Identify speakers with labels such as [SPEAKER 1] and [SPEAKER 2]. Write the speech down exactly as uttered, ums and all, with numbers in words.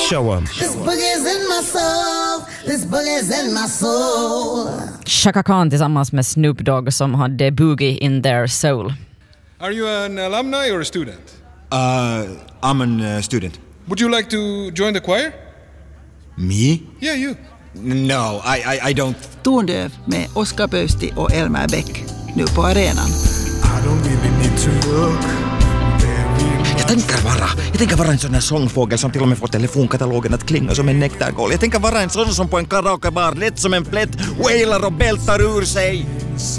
[SPEAKER 1] Show 'em.
[SPEAKER 2] This boogie's in my soul. This boogie's in my soul.
[SPEAKER 3] Chaka Khan tillsammans med Snoop Dogg som hade Boogie in their soul.
[SPEAKER 4] Are you an alumni or a student?
[SPEAKER 5] Uh, I'm an uh, student.
[SPEAKER 4] Would you like to join the choir?
[SPEAKER 5] Me?
[SPEAKER 4] Yeah, you.
[SPEAKER 5] No, I, I, I don't.
[SPEAKER 6] Tondöv med Oskar Pöysti och Elmer Bäck nu på arenan.
[SPEAKER 1] Jag tänker vara, jag tänker vara en sån här sångfågel som till och med får telefonkatalogen att klinga som en nektargål. Jag tänker vara en sån som på en karaokebar lätt som en plätt wailar och bältar ur sig.